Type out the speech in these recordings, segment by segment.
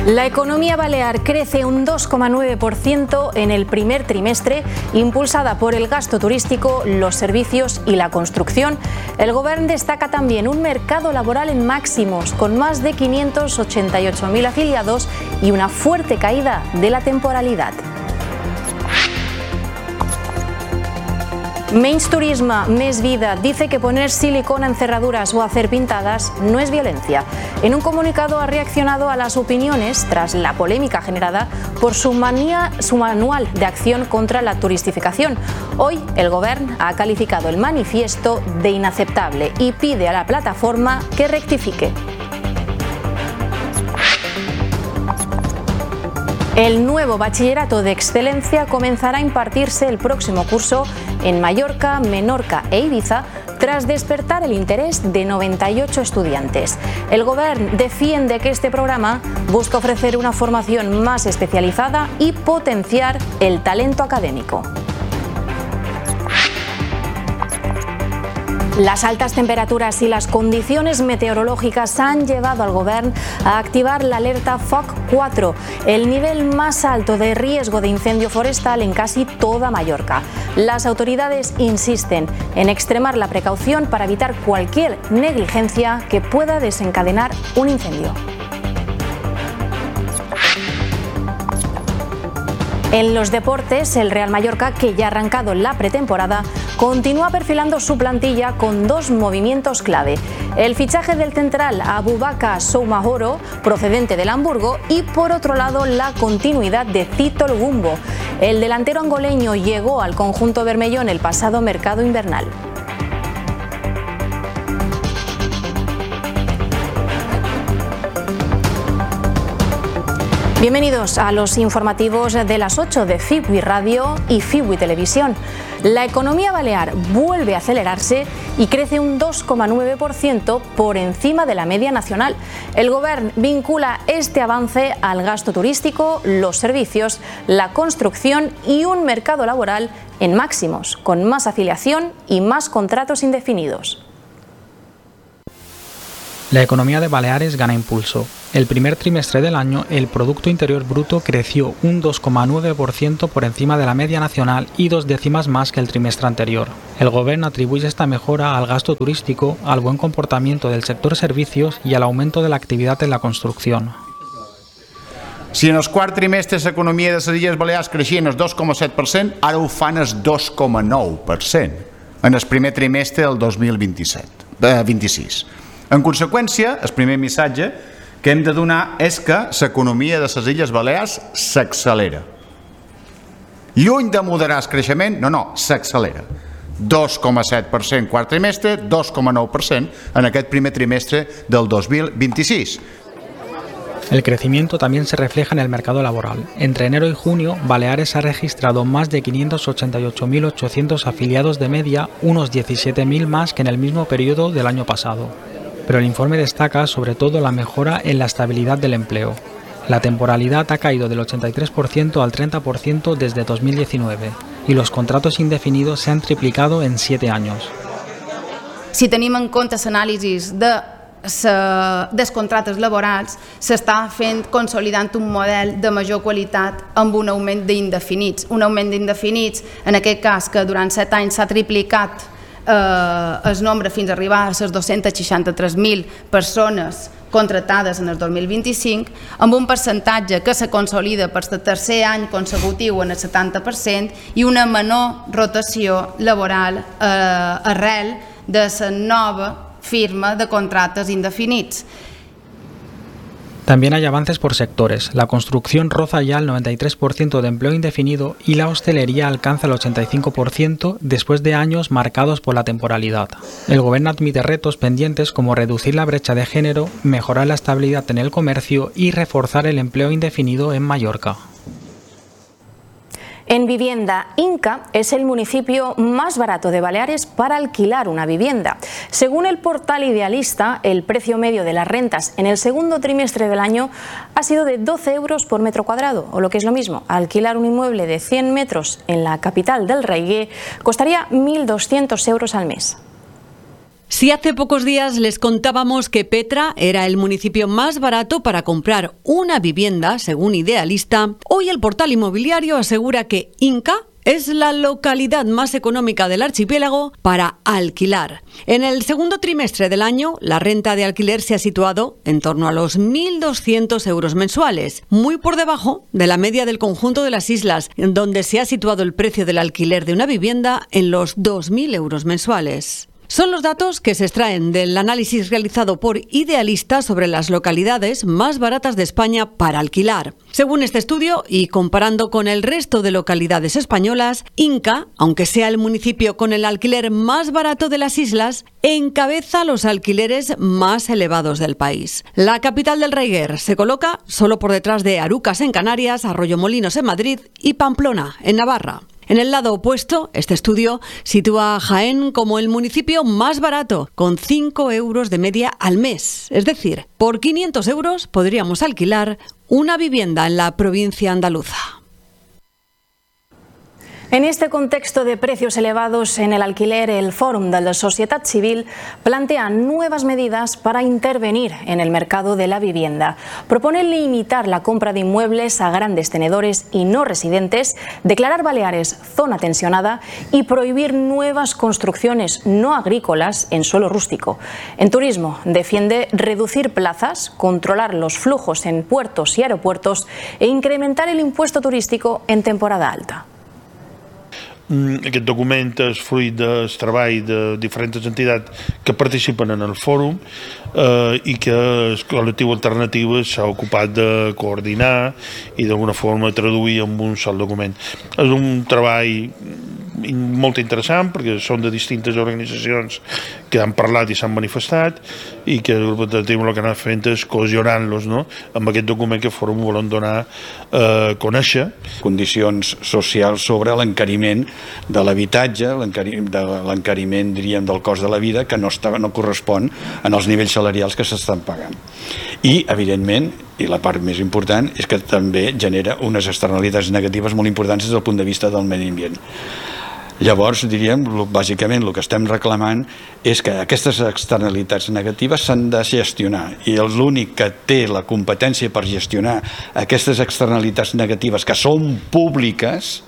La economía balear crece un 2,9% en el primer trimestre, impulsada por el gasto turístico, los servicios y la construcción. El Govern destaca también un mercado laboral en máximos, con más de 588.000 afiliados y una fuerte caída de la temporalidad. Menys turisme, més vida. Dice que poner silicona en cerraduras o hacer pintadas no es violencia. En un comunicado ha reaccionado a las opiniones tras la polémica generada por su manual de acción contra la turistificación. Hoy el Govern ha calificado el manifiesto de inaceptable y pide a la plataforma que rectifique. El nuevo bachillerato de excelencia comenzará a impartirse el próximo curso en Mallorca, Menorca e Ibiza, tras despertar el interés de 98 estudiantes. El Govern defiende que este programa busca ofrecer una formación más especializada y potenciar el talento académico. Las altas temperaturas y las condiciones meteorológicas han llevado al Govern a activar la alerta Foc 4, el nivel más alto de riesgo de incendio forestal en casi toda Mallorca. Las autoridades insisten en extremar la precaución para evitar cualquier negligencia que pueda desencadenar un incendio. En los deportes, el Real Mallorca, que ya ha arrancado la pretemporada, continúa perfilando su plantilla con dos movimientos clave. El fichaje del central Abubakar Soumahoro, procedente del Hamburgo, y por otro lado la continuidad de Cito Lugumbo. El delantero angoleño llegó al conjunto bermellón el pasado mercado invernal. Bienvenidos a los informativos de las 8 de FIWI Radio y FIWI Televisión. La economía balear vuelve a acelerarse y crece un 2,9% por encima de la media nacional. El Govern vincula este avance al gasto turístico, los servicios, la construcción y un mercado laboral en máximos, con más afiliación y más contratos indefinidos. La economía de Baleares gana impulso. El primer trimestre del año, el Producto Interior Bruto creció un 2,9% por encima de la media nacional y 2 décimas más que el trimestre anterior. El Govern atribuye esta mejora al gasto turístico, al buen comportamiento del sector servicios y al augmento de la actividad en la construcción. Si en el quart trimestre l'economia de les Illes Balears creixia en el 2,7%, ara ho fan el 2,9% en el primer trimestre del 2026. En conseqüència, el primer missatge que hem de donar és que l'economia de les Illes Balears s'accelera. Lluny de moderar el creixement, s'accelera. 2,7% quart trimestre, 2,9% en aquest primer trimestre del 2026. El crecimiento también se refleja en el mercado laboral. Entre enero y junio, Baleares ha registrado más de 588.800 afiliados de media, unos 17.000 más que en el mismo periodo del año pasado. Pero el informe destaca sobre todo la mejora en la estabilidad del empleo. La temporalidad ha caído del 83% al 30% desde 2019 y los contratos indefinidos se han triplicado en 7 años. Si tenim en compte l'anàlisi dels contractes laborals, s'està fent consolidant un model de major qualitat amb un augment d'indefinits. Un augment d'indefinits, en aquest cas, que durant 7 anys s'ha triplicat el nombre fins a arribar a les 263.000 persones contractades en el 2025, amb un percentatge que se consolida per el tercer any consecutiu en el 70% i una menor rotació laboral arrel de la nova firma de contractes indefinits. También hay avances por sectores. La construcción roza ya el 93% de empleo indefinido y la hostelería alcanza el 85% después de años marcados por la temporalidad. El Gobierno admite retos pendientes como reducir la brecha de género, mejorar la estabilidad en el comercio y reforzar el empleo indefinido en Mallorca. En vivienda, Inca es el municipio más barato de Baleares para alquilar una vivienda. Según el portal Idealista, el precio medio de las rentas en el segundo trimestre del año ha sido de 12 euros por metro cuadrado, o lo que es lo mismo, alquilar un inmueble de 100 metros en la capital del Reguer costaría 1.200 euros al mes. Si hace pocos días les contábamos que Petra era el municipio más barato para comprar una vivienda, según Idealista, hoy el portal inmobiliario asegura que Inca es la localidad más económica del archipiélago para alquilar. En el segundo trimestre del año, la renta de alquiler se ha situado en torno a los 1.200 euros mensuales, muy por debajo de la media del conjunto de las islas, donde se ha situado el precio del alquiler de una vivienda en los 2.000 euros mensuales. Son los datos que se extraen del análisis realizado por Idealista sobre las localidades más baratas de España para alquilar. Según este estudio, y comparando con el resto de localidades españolas, Inca, aunque sea el municipio con el alquiler más barato de las islas, encabeza los alquileres más elevados del país. La capital del Reguer se coloca solo por detrás de Arucas en Canarias, Arroyomolinos en Madrid y Pamplona en Navarra. En el lado opuesto, este estudio sitúa a Jaén como el municipio más barato, con 5 euros de media al mes. Es decir, por 500 euros podríamos alquilar una vivienda en la provincia andaluza. En este contexto de precios elevados en el alquiler, el Fòrum de la Societat Civil plantea nuevas medidas para intervenir en el mercado de la vivienda. Propone limitar la compra de inmuebles a grandes tenedores y no residentes, declarar Baleares zona tensionada y prohibir nuevas construcciones no agrícolas en suelo rústico. En turismo, defiende reducir plazas, controlar los flujos en puertos y aeropuertos e incrementar el impuesto turístico en temporada alta. Aquest document és fruit del treball de diferents entitats que participen en el fòrum i que el col·lectiu Alternatives s'ha ocupat de coordinar i d'alguna forma traduir en un sol document. És un treball molt interessant perquè són de distintes organitzacions que han parlat i s'han manifestat i que el grup Alternatiu el que han anat fent és cohesionant-los, no?, amb aquest document que el Fòrum volen donar a conèixer. Condicions socials sobre l'encariment de l'habitatge, l'encariment, diríem, del cost de la vida que no correspon en els nivells salarials que s'estan pagant. I, evidentment, i la part més important, és que també genera unes externalitats negatives molt importants des del punt de vista del medi ambient. Llavors, diríem, bàsicament el que estem reclamant és que aquestes externalitats negatives s'han de gestionar i l'únic que té la competència per gestionar aquestes externalitats negatives que són públiques,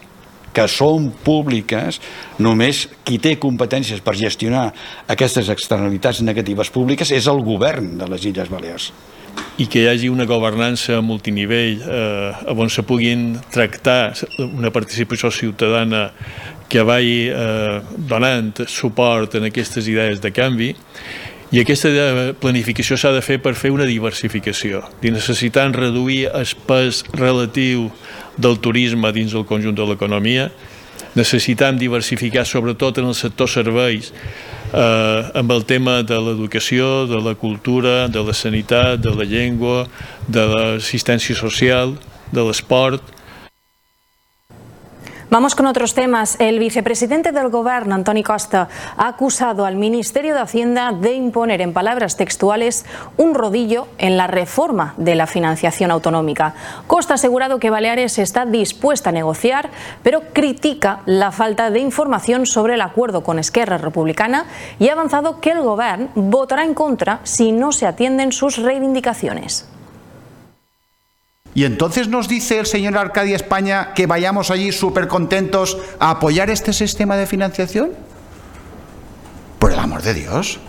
només qui té competències per gestionar aquestes externalitats negatives públiques és el govern de les Illes Balears. I que hi hagi una governança multinivell on se puguin tractar una participació ciutadana que vagi donant suport en aquestes idees de canvi, i aquesta planificació s'ha de fer per fer una diversificació, necessitant reduir el pes relatiu del turisme dins del conjunt de l'economia, necessitant diversificar sobretot en el sector serveis, amb el tema de l'educació, de la cultura, de la sanitat, de la llengua, de l'assistència social, de l'esport. Vamos con otros temas. El vicepresidente del Gobierno, Antoni Costa, ha acusado al Ministerio de Hacienda de imponer, en palabras textuales, un rodillo en la reforma de la financiación autonómica. Costa ha asegurado que Baleares está dispuesta a negociar, pero critica la falta de información sobre el acuerdo con Esquerra Republicana y ha avanzado que el Gobierno votará en contra si no se atienden sus reivindicaciones. Y entonces nos dice el señor Arcadia España que vayamos allí súper contentos a apoyar este sistema de financiación. Por el amor de Dios.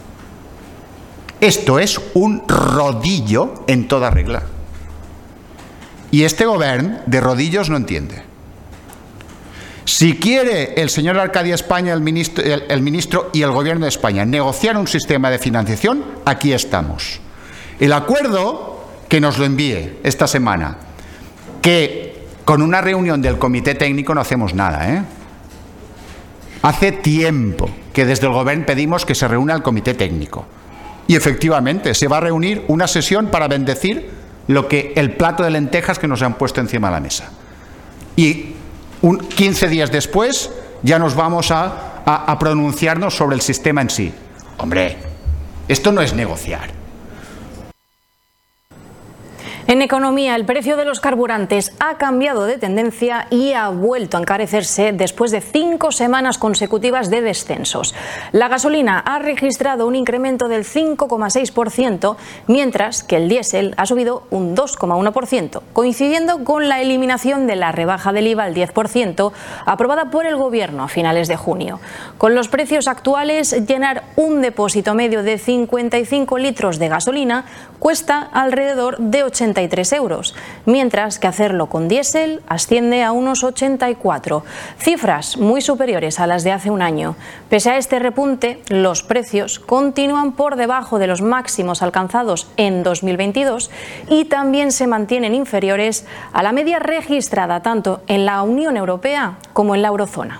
Esto es un rodillo en toda regla. Y este gobierno de rodillos no entiende. Si quiere el señor Arcadia España, el ministro y el gobierno de España negociar un sistema de financiación, aquí estamos. El acuerdo que nos lo envíe esta semana, que con una reunión del comité técnico no hacemos nada, ¿eh? Hace tiempo que desde el gobierno pedimos que se reúna el comité técnico y efectivamente se va a reunir una sesión para bendecir el plato de lentejas que nos han puesto encima de la mesa y 15 días después ya nos vamos a pronunciarnos sobre el sistema en sí. Hombre, esto no es negociar. En economía, el precio de los carburantes ha cambiado de tendencia y ha vuelto a encarecerse después de 5 semanas consecutivas de descensos. La gasolina ha registrado un incremento del 5,6%, mientras que el diésel ha subido un 2,1%, coincidiendo con la eliminación de la rebaja del IVA al 10% aprobada por el Gobierno a finales de junio. Con los precios actuales, llenar un depósito medio de 55 litros de gasolina cuesta alrededor de 83 euros, mientras que hacerlo con diésel asciende a unos 84, cifras muy superiores a las de hace un año. Pese a este repunte, los precios continúan por debajo de los máximos alcanzados en 2022 y también se mantienen inferiores a la media registrada tanto en la Unión Europea como en la eurozona.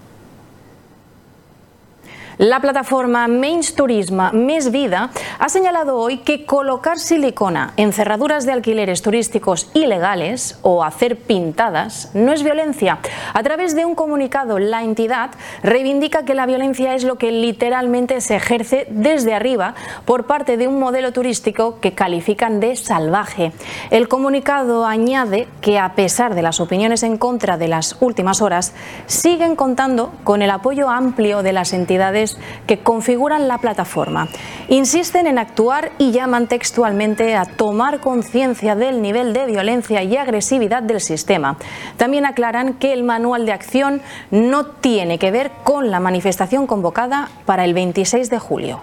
La plataforma Menys Turisme Més Vida ha señalado hoy que colocar silicona en cerraduras de alquileres turísticos ilegales o hacer pintadas no es violencia. A través de un comunicado, la entidad reivindica que la violencia es lo que literalmente se ejerce desde arriba por parte de un modelo turístico que califican de salvaje. El comunicado añade que, a pesar de las opiniones en contra de las últimas horas, siguen contando con el apoyo amplio de las entidades que configuran la plataforma. Insisten en actuar y llaman textualmente a tomar conciencia del nivel de violencia y agresividad del sistema. También aclaran que el manual de acción no tiene que ver con la manifestación convocada para el 26 de julio.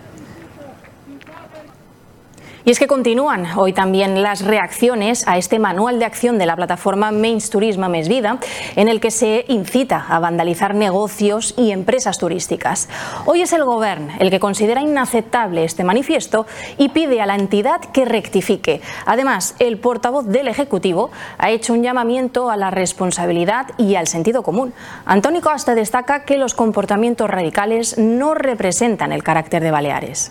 Y es que continúan hoy también las reacciones a este manual de acción de la plataforma Menys Turisme Més Vida, en el que se incita a vandalizar negocios y empresas turísticas. Hoy es el Gobierno el que considera inaceptable este manifiesto y pide a la entidad que rectifique. Además, el portavoz del Ejecutivo ha hecho un llamamiento a la responsabilidad y al sentido común. Antoni Costa destaca que los comportamientos radicales no representan el carácter de Baleares.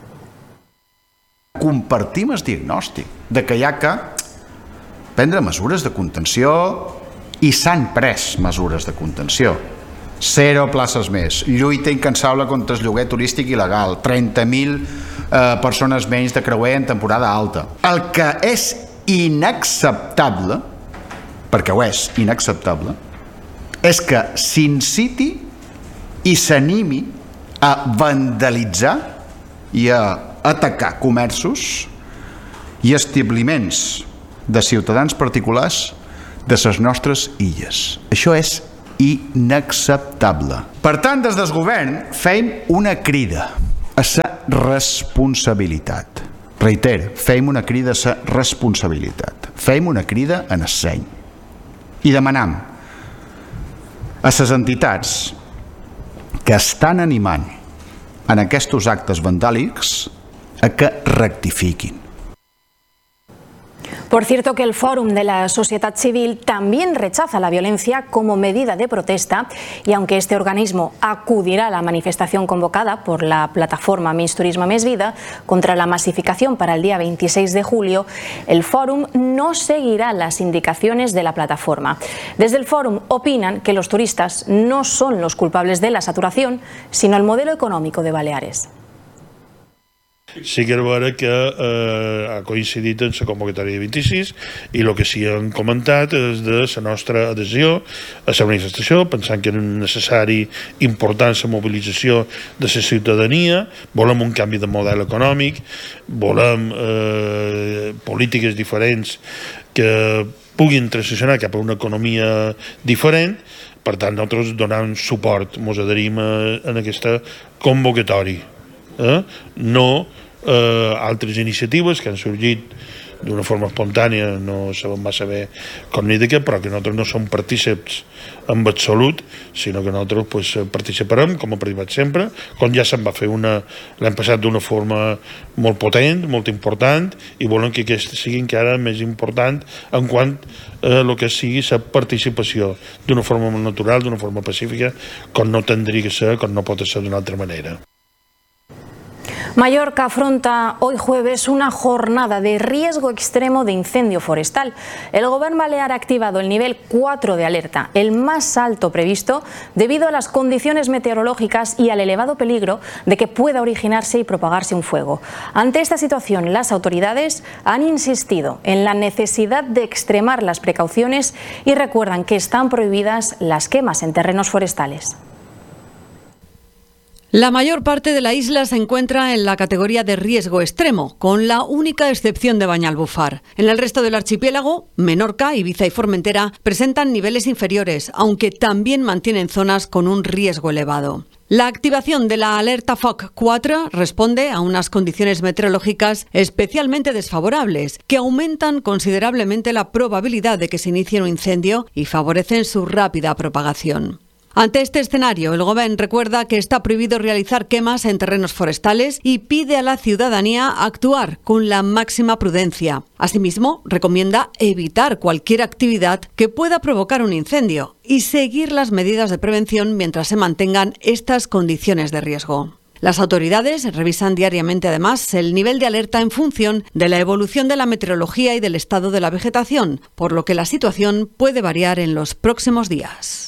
Compartim el diagnòstic de que hi ha que prendre mesures de contenció i s'han pres mesures de contenció. 0 places més, lluita incansable contra el lloguer turístic il·legal, 30.000 persones menys de creuer en temporada alta. El que és inacceptable, perquè ho és inacceptable, és que s'inciti i s'animi a vandalitzar i a atacar comerços i establiments de ciutadans particulars de les nostres illes. Això és inacceptable. Per tant, des del govern fem una crida a la responsabilitat. Reiter, fem una crida a la responsabilitat. Fem una crida en el seny. I demanam a les entitats que estan animant en aquests actes vandàlics a que rectifiquin. Por cierto, que el Fórum de la Sociedad Civil también rechaza la violencia como medida de protesta y aunque este organismo acudirá a la manifestación convocada por la plataforma Menys Turisme Més Vida contra la masificación para el día 26 de julio, el Fórum no seguirá las indicaciones de la plataforma. Desde el Fórum opinan que los turistas no son los culpables de la saturación, sino el modelo económico de Baleares. Sí que és vera que ha coincidit en la convocatòria de 26 i el que sí han comentat és de la nostra adhesió a la manifestació, pensant que era necessari important la mobilització de la ciutadania. Volem un canvi de model econòmic, volem polítiques diferents que puguin transicionar cap a una economia diferent. Per tant, nosaltres donem suport, ens adherim en aquesta convocatòria. No altres iniciatives que han sorgit d'una forma espontània, no sabem massa bé com ni de què, però que nosaltres no som partícips en absolut, sinó que nosaltres participarem, com ha participat sempre, com ja se'n va fer l'any passat d'una forma molt potent, molt important, i volem que aquesta sigui encara més important en quant a el que sigui la participació d'una forma molt natural, d'una forma pacífica, com no tindria que ser, com no pot ser d'una altra manera. Mallorca afronta hoy jueves una jornada de riesgo extremo de incendio forestal. El Gobierno balear ha activado el nivel 4 de alerta, el más alto previsto, debido a las condiciones meteorológicas y al elevado peligro de que pueda originarse y propagarse un fuego. Ante esta situación, las autoridades han insistido en la necesidad de extremar las precauciones y recuerdan que están prohibidas las quemas en terrenos forestales. La mayor parte de la isla se encuentra en la categoría de riesgo extremo, con la única excepción de Banyalbufar. En el resto del archipiélago, Menorca, Ibiza y Formentera presentan niveles inferiores, aunque también mantienen zonas con un riesgo elevado. La activación de la alerta FOC 4 responde a unas condiciones meteorológicas especialmente desfavorables, que aumentan considerablemente la probabilidad de que se inicie un incendio y favorecen su rápida propagación. Ante este escenario, el Gobierno recuerda que está prohibido realizar quemas en terrenos forestales y pide a la ciudadanía actuar con la máxima prudencia. Asimismo, recomienda evitar cualquier actividad que pueda provocar un incendio y seguir las medidas de prevención mientras se mantengan estas condiciones de riesgo. Las autoridades revisan diariamente, además, el nivel de alerta en función de la evolución de la meteorología y del estado de la vegetación, por lo que la situación puede variar en los próximos días.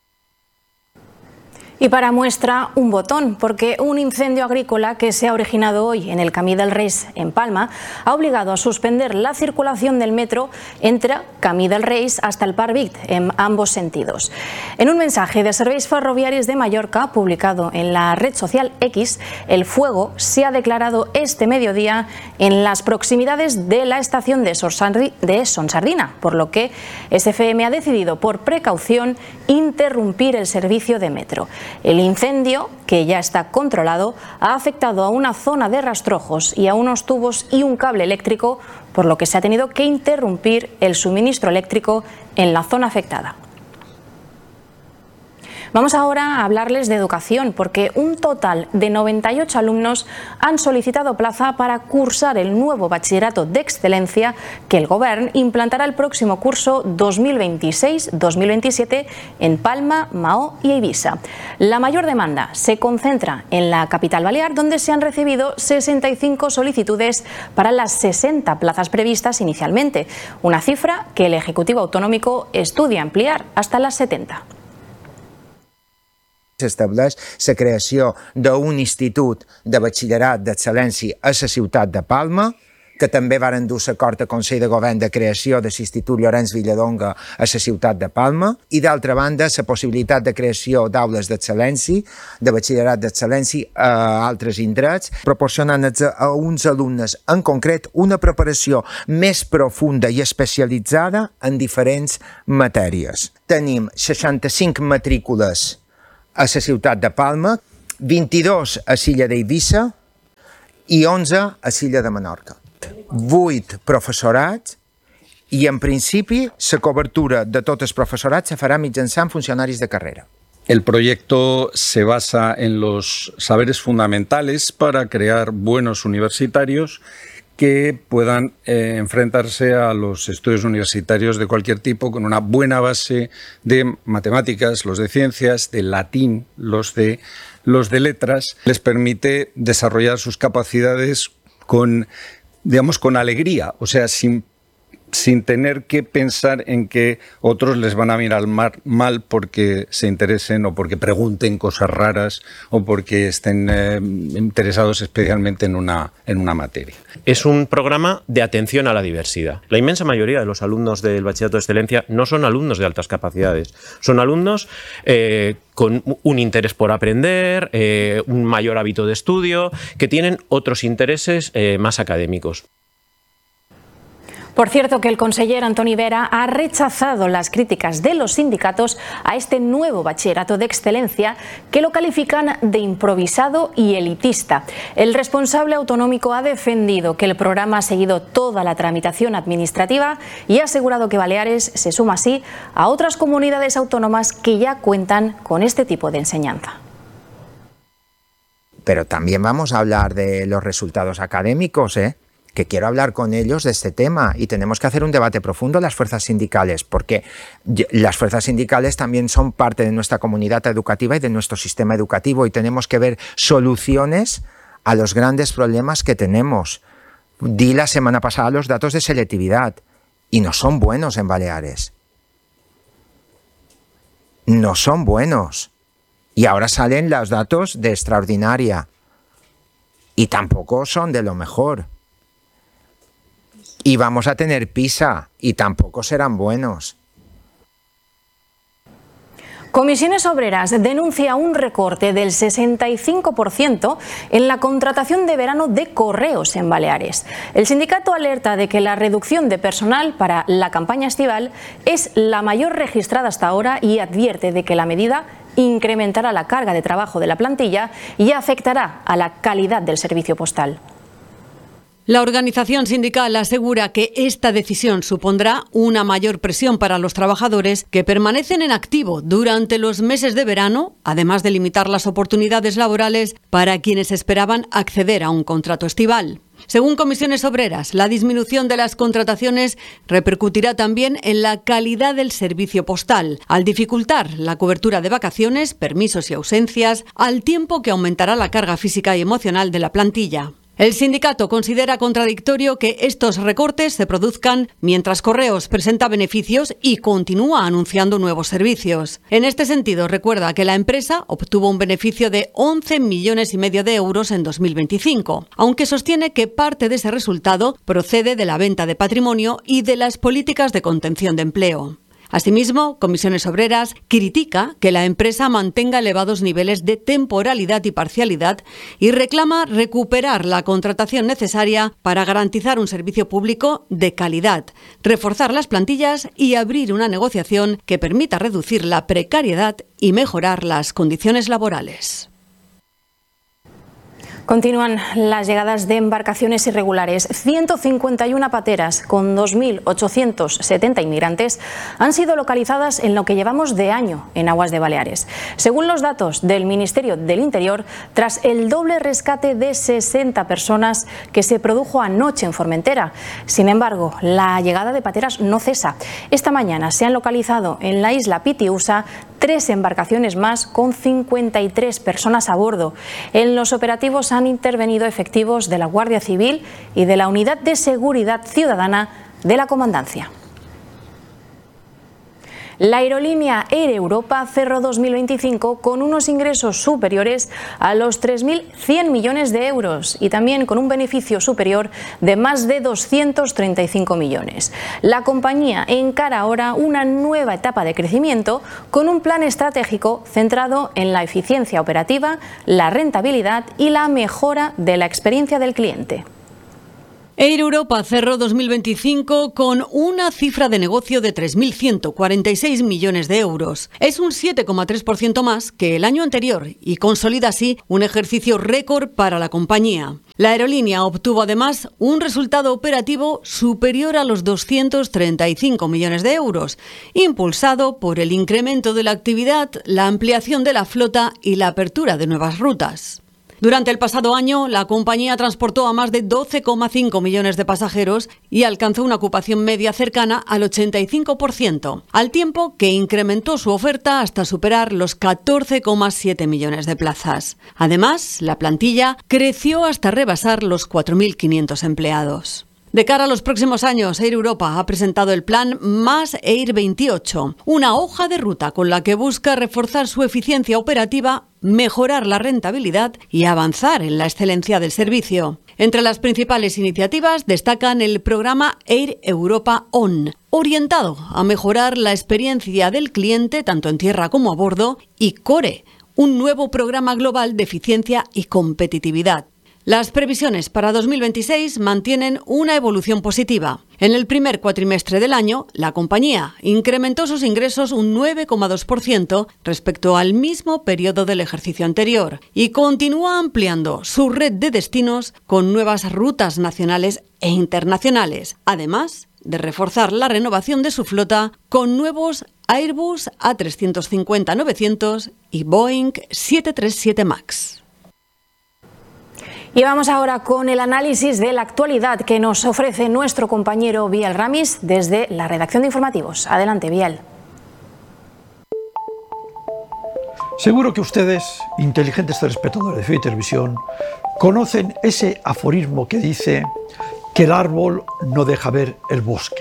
Y para muestra, un botón, porque un incendio agrícola que se ha originado hoy en el Camí del Reis, en Palma, ha obligado a suspender la circulación del metro entre Camí del Reis hasta el Parc Vic, en ambos sentidos. En un mensaje de Serveis Ferroviaris de Mallorca, publicado en la red social X, el fuego se ha declarado este mediodía en las proximidades de la estación de Son Sardina, por lo que SFM ha decidido, por precaución, interrumpir el servicio de metro. El incendio, que ya está controlado, ha afectado a una zona de rastrojos y a unos tubos y un cable eléctrico, por lo que se ha tenido que interrumpir el suministro eléctrico en la zona afectada. Vamos ahora a hablarles de educación, porque un total de 98 alumnos han solicitado plaza para cursar el nuevo bachillerato de excelencia que el Gobierno implantará el próximo curso 2026-2027 en Palma, Mahó y Eivissa. La mayor demanda se concentra en la capital balear, donde se han recibido 65 solicitudes para las 60 plazas previstas inicialmente, una cifra que el Ejecutivo Autonòmico estudia ampliar hasta las 70. S'estableix la creació d'un institut de batxillerat d'excel·lència a la ciutat de Palma, que també varen dur l'acord al Consell de Govern de creació de l'Institut Llorenç Villadonga a la ciutat de Palma, i d'altra banda la possibilitat de creació d'aules d'excel·lència, de batxillerat d'excel·lència a altres indrets, proporcionant a uns alumnes en concret una preparació més profunda i especialitzada en diferents matèries. Tenim 65 matrícules a la ciutat de Palma, 22 a l'illa d'Eivissa i 11 a l'illa de Menorca. 8 professorats i, en principi, la cobertura de tot el professorat se farà mitjançant funcionaris de carrera. El proyecto se basa en los saberes fundamentales para crear buenos universitarios que puedan enfrentarse a los estudios universitarios de cualquier tipo con una buena base de matemáticas, los de ciencias, de latín, los de letras. Les permite desarrollar sus capacidades con alegría, o sea, sin tener que pensar en que otros les van a mirar mal porque se interesen o porque pregunten cosas raras o porque estén interesados especialmente en una materia. Es un programa de atención a la diversidad. La inmensa mayoría de los alumnos del bachillerato de excelencia no son alumnos de altas capacidades, son alumnos con un interés por aprender, un mayor hábito de estudio, que tienen otros intereses más académicos. Por cierto, que el conseller Antoni Vera ha rechazado las críticas de los sindicatos a este nuevo bachillerato de excelencia, que lo califican de improvisado y elitista. El responsable autonómico ha defendido que el programa ha seguido toda la tramitación administrativa y ha asegurado que Baleares se suma así a otras comunidades autónomas que ya cuentan con este tipo de enseñanza. Pero también vamos a hablar de los resultados académicos, que quiero hablar con ellos de este tema, y tenemos que hacer un debate profundo las fuerzas sindicales, porque las fuerzas sindicales también son parte de nuestra comunidad educativa y de nuestro sistema educativo, y tenemos que ver soluciones a los grandes problemas que tenemos. Di la semana pasada los datos de selectividad y no son buenos en Baleares. No son buenos. Y ahora salen los datos de extraordinaria y tampoco son de lo mejor. Y vamos a tener PISA y tampoco serán buenos. Comisiones Obreras denuncia un recorte del 65% en la contratación de verano de correos en Baleares. El sindicato alerta de que la reducción de personal para la campaña estival es la mayor registrada hasta ahora y advierte de que la medida incrementará la carga de trabajo de la plantilla y afectará a la calidad del servicio postal. La organización sindical asegura que esta decisión supondrá una mayor presión para los trabajadores que permanecen en activo durante los meses de verano, además de limitar las oportunidades laborales para quienes esperaban acceder a un contrato estival. Según Comisiones Obreras, la disminución de las contrataciones repercutirá también en la calidad del servicio postal, al dificultar la cobertura de vacaciones, permisos y ausencias, al tiempo que aumentará la carga física y emocional de la plantilla. El sindicato considera contradictorio que estos recortes se produzcan mientras Correos presenta beneficios y continúa anunciando nuevos servicios. En este sentido, recuerda que la empresa obtuvo un beneficio de 11,5 millones de euros en 2025, aunque sostiene que parte de ese resultado procede de la venta de patrimonio y de las políticas de contención de empleo. Asimismo, Comisiones Obreras critica que la empresa mantenga elevados niveles de temporalidad y parcialidad y reclama recuperar la contratación necesaria para garantizar un servicio público de calidad, reforzar las plantillas y abrir una negociación que permita reducir la precariedad y mejorar las condiciones laborales. Continúan las llegadas de embarcaciones irregulares. 151 pateras con 2.870 inmigrantes han sido localizadas en lo que llevamos de año en aguas de Baleares. Según los datos del Ministerio del Interior, tras el doble rescate de 60 personas que se produjo anoche en Formentera. Sin embargo, la llegada de pateras no cesa. Esta mañana se han localizado en la isla Pitiusa 3 embarcaciones más con 53 personas a bordo. En los operativos han intervenido efectivos de la Guardia Civil y de la Unidad de Seguridad Ciudadana de la Comandancia. La aerolínea Air Europa cerró 2025 con unos ingresos superiores a los 3.100 millones de euros y también con un beneficio superior de más de 235 millones. La compañía encara ahora una nueva etapa de crecimiento con un plan estratégico centrado en la eficiencia operativa, la rentabilidad y la mejora de la experiencia del cliente. Air Europa cerró 2025 con una cifra de negocio de 3.146 millones de euros. Es un 7,3% más que el año anterior y consolida así un ejercicio récord para la compañía. La aerolínea obtuvo además un resultado operativo superior a los 235 millones de euros, impulsado por el incremento de la actividad, la ampliación de la flota y la apertura de nuevas rutas. Durante el pasado año, la compañía transportó a más de 12,5 millones de pasajeros y alcanzó una ocupación media cercana al 85%, al tiempo que incrementó su oferta hasta superar los 14,7 millones de plazas. Además, la plantilla creció hasta rebasar los 4.500 empleados. De cara a los próximos años, Air Europa ha presentado el plan Más Air 28, una hoja de ruta con la que busca reforzar su eficiencia operativa, mejorar la rentabilidad y avanzar en la excelencia del servicio. Entre las principales iniciativas destacan el programa Air Europa On, orientado a mejorar la experiencia del cliente tanto en tierra como a bordo, y CORE, un nuevo programa global de eficiencia y competitividad. Las previsiones para 2026 mantienen una evolución positiva. En el primer cuatrimestre del año, la compañía incrementó sus ingresos un 9,2% respecto al mismo periodo del ejercicio anterior y continúa ampliando su red de destinos con nuevas rutas nacionales e internacionales, además de reforzar la renovación de su flota con nuevos Airbus A350-900 y Boeing 737 MAX. Y vamos ahora con el análisis de la actualidad que nos ofrece nuestro compañero Biel Ramis desde la redacción de informativos. Adelante, Biel. Seguro que ustedes, inteligentes telespectadores de FIWI Televisión, conocen ese aforismo que dice que el árbol no deja ver el bosque.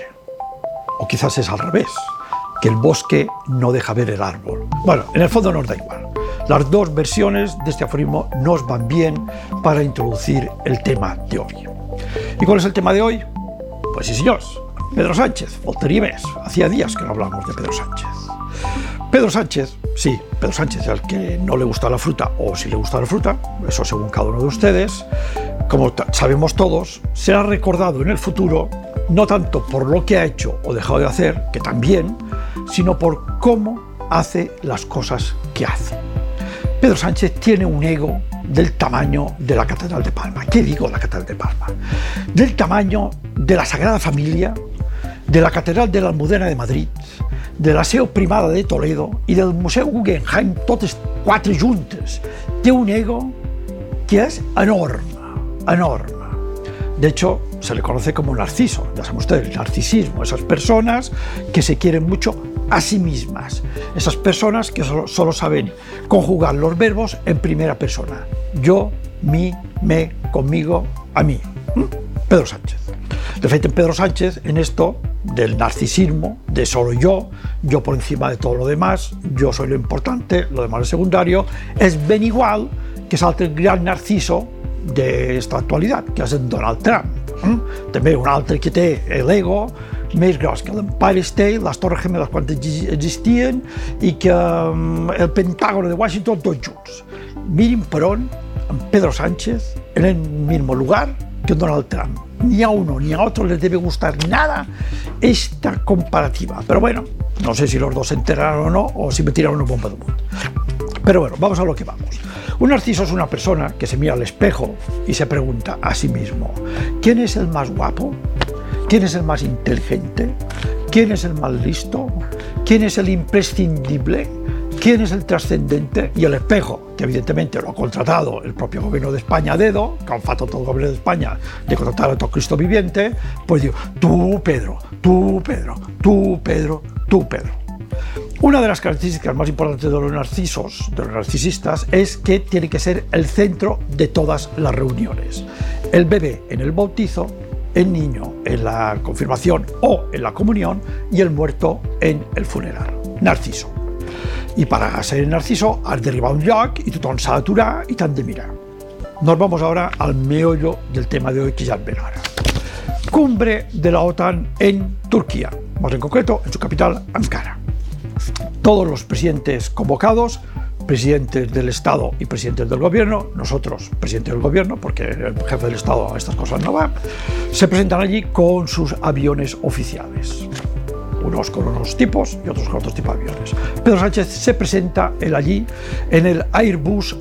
O quizás es al revés, que el bosque no deja ver el árbol. Bueno, en el fondo nos da igual. Las dos versiones de este aforismo nos van bien para introducir el tema de hoy. ¿Y cuál es el tema de hoy? Pues sí, señores, Pedro Sánchez, faltaría més. Hacía días que no hablamos de Pedro Sánchez. Pedro Sánchez, sí, Pedro Sánchez, al que no le gusta la fruta, o si le gusta la fruta, eso según cada uno de ustedes, como sabemos todos, será recordado en el futuro no tanto por lo que ha hecho o dejado de hacer, que también, sino por cómo hace las cosas que hace. Pedro Sánchez tiene un ego del tamaño de la Catedral de Palma. ¿Qué digo la Catedral de Palma? Del tamaño de la Sagrada Familia, de la Catedral de la Almudena de Madrid, de la Seu Primada de Toledo y del Museu Guggenheim, totes quatre juntes. Té un ego que es enorme, enorme. De hecho, se le conoce como narciso, ya saben ustedes, el narcisismo, esas personas que se quieren mucho a sí mismas, esas personas que solo saben conjugar los verbos en primera persona. Yo, mi, me, conmigo, a mí. Pedro Sánchez. De hecho, en Pedro Sánchez, en esto del narcisismo, de solo yo por encima de todo lo demás, yo soy lo importante, lo demás es secundario, és ben igual que és l'altre gran narciso d'esta actualitat, que és en Donald Trump. També un altre que té l'ego més gros que l'Empire State, les Torres Gemelas quan existien i que el Pentágono de Washington tots junts. Miren per on en Pedro Sánchez en el mismo lugar que Donald Trump. Ni a uno ni a otro les debe gustar nada esta comparativa. Pero bueno, no sé si los dos se enteraron o no, o si me tiraron una bomba de mundo. Pero bueno, vamos a lo que vamos. Un narciso es una persona que se mira al espejo y se pregunta a sí mismo: ¿quién es el más guapo? ¿Quién es el más inteligente? ¿Quién es el más listo? ¿Quién es el imprescindible? ¿Quién es el trascendente? Y el espejo, que evidentemente lo ha contratado el propio gobierno de España a dedo, que han fatado todo el gobierno de España de contratar a todo Cristo viviente, pues digo, tú Pedro, tú Pedro, tú Pedro, tú Pedro. Una de las características más importantes de los narcisos, de los narcisistas, es que tiene que ser el centro de todas las reuniones. El bebé en el bautizo, el niño en la confirmación o en la comunión y el muerto en el funeral. Narciso. I per a ser narciso has d'arribar a un lloc i tothom s'ha d'aturar i t'han de mirar. Nos vamos ahora al meollo del tema de hoy, que ya es ver ahora. Cumbre de la OTAN en Turquía, más en concreto en su capital, Ankara. Todos los presidentes convocados, presidentes del Estado y presidentes del Gobierno, nosotros presidentes del Gobierno, porque el jefe del Estado a estas cosas no va, se presentan allí con sus aviones oficiales. Unos con unos tipos y otros con otros tipos de aviones. Pedro Sánchez se presenta allí en el Airbus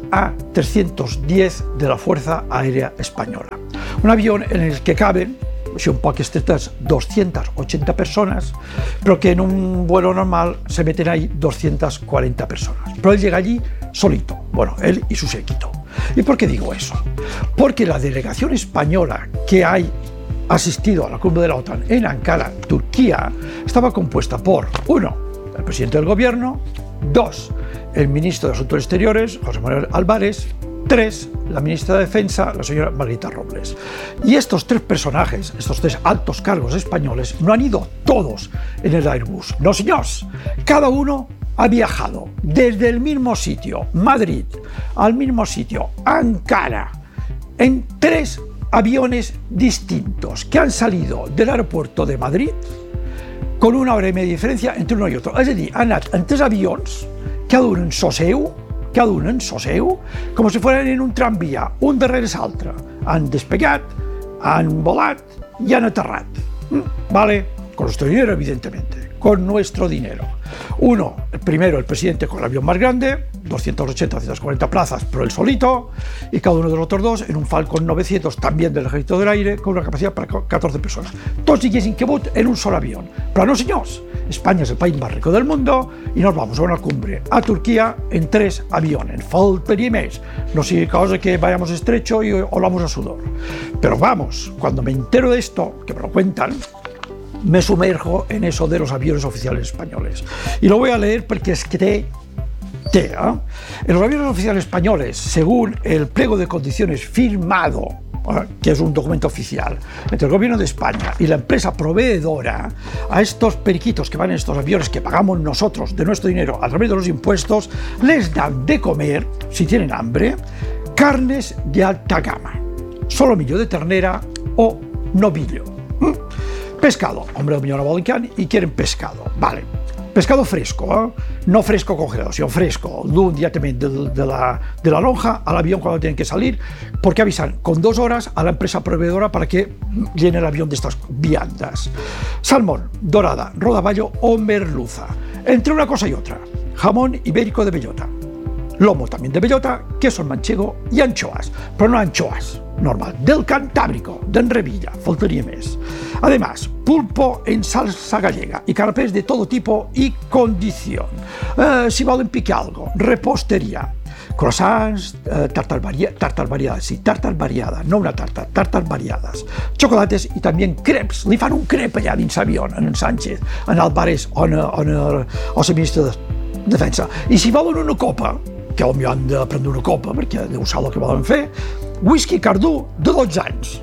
A310 de la Fuerza Aérea Española. Un avión en el que caben, si un poco estretas, 280 personas, pero que en un vuelo normal se meten ahí 240 personas. Pero él llega allí solito, bueno, él y su séquito. ¿Y por qué digo eso? Porque la delegación española que hay asistido a la cumbre de la OTAN en Ankara, Turquía, estaba compuesta por 1. El presidente del gobierno, 2. El ministro de Asuntos Exteriores, José Manuel Álvarez, 3. La ministra de Defensa, la señora Margarita Robles. Y estos 3 personajes, estos 3 altos cargos españoles, no han ido todos en el Airbus. No, señores. Cada uno ha viajado desde el mismo sitio, Madrid, al mismo sitio, Ankara, en 3 aviones distintos que han salido del aeropuerto de Madrid con 1 hora y media de diferència entre uno i otro. És a dir, han anat en 3 avions, cada un en so seu, com si fueran en un tramvia, un darrere l'altre. Han despegat, han volat y han aterrat. Vale, con nuestro dinero, evidentemente, con nuestro dinero. Uno, primero el presidente con el avión más grande, 280, 240 plazas, pero él solito, y cada uno de los otros 2 en un Falcon 900, también del Ejército del Aire, con una capacidad para 14 personas. Tots haguessin cabut en un solo avión. Pero no, señores, España es el país más rico del mundo y nos vamos a una cumbre a Turquía en 3 aviones. Faltaría més. No sigui cosa que vayamos estrecho y olamos a sudor. Pero vamos, cuando me entero de esto, que me lo cuentan, me sumerjo en eso de los aviones oficiales españoles. Y lo voy a leer porque es que té En los aviones oficiales españoles, según el pliego de condiciones firmado, que es un documento oficial, entre el gobierno de España y la empresa proveedora, a estos periquitos que van en estos aviones que pagamos nosotros de nuestro dinero a través de los impuestos, les dan de comer, si tienen hambre, carnes de alta gama, solomillo de ternera o novillo. Pescado, hombre, no volen y quieren pescado, vale. Pescado fresco, no fresco congelado, sino fresco, directamente de la lonja al avión cuando tienen que salir, porque avisan con 2 horas a la empresa proveedora para que llene el avión de estas viandas. Salmón, dorada, rodaballo o merluza. Entre una cosa y otra, jamón ibérico de bellota, lomo también de bellota, queso manchego y anchoas, pero no anchoas normal, del Cantábrico, d'Enrevilla, faltaría més. Además, pulpo en salsa gallega y canapés de todo tipo y condición. Si volen picar algo, repostería, croissants, tartas variadas, sí, tartas variadas, no una tarta, tartas variadas, chocolates y también crepes. Li fan un crepe allà dins l'avió, en Sánchez, en Álvarez o el ministre de Defensa. I si volen una copa, que potser han de prendre una copa perquè deu ser el que volen fer, whisky cardú de 12 anys,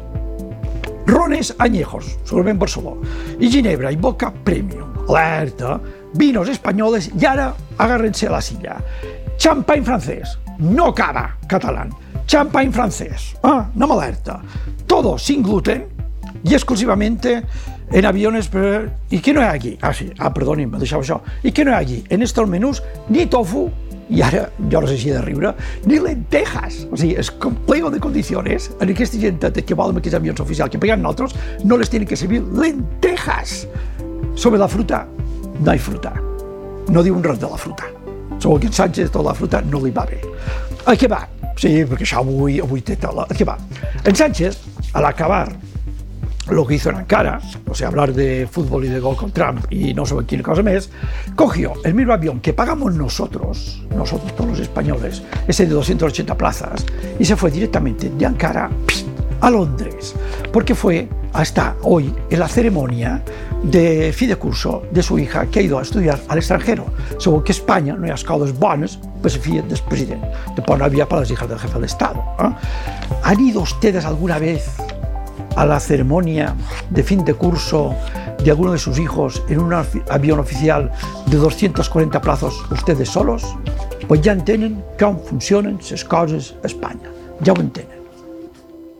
rones añejos, segurament Barceló, i ginebra i vodka premium, alerta, vinos españoles y ahora agárrense a la silla. Champagne francés, no cava catalán, champagne francés, no me alerta, todo sin gluten y exclusivamente en aviones. ¿Y qué no hay aquí? Perdonin, me deixava això. ¿Y qué no hay aquí? En estos menús ni tofu, i ara jo no sé si he de riure, ni lentejas. O sigui, és complejo de condiciones. En aquesta gent que volen aquests avions oficials que paguen nosaltres, no les tienen que servir lentejas. Sobre la fruta, no hay fruta. No diuen res de la fruta. Sobre aquest Sánchez, tota la fruta no li va bé. El que va, sí, perquè això avui té tela. El que va. En Sánchez, al acabar lo que hizo en Ankara, o sea, hablar de fútbol y de gol con Trump y no sé qué cosa más, cogió el mismo avión que pagamos nosotros todos los españoles, ese de 280 plazas, y se fue directamente de Ankara a Londres, porque fue hasta hoy en la ceremonia de fi de curso de su hija que ha ido a estudiar al extranjero. Según que España no hay escoles bones, pues se fía del presidente. Después no había para las hijas del jefe del Estado. ¿Han ido ustedes alguna vez a la ceremonia de fin de curso de alguno de sus hijos en un avión oficial de 240 plazos ustedes solos? Pues ja entenen com funcionen les coses a Espanya, ja ho entenen.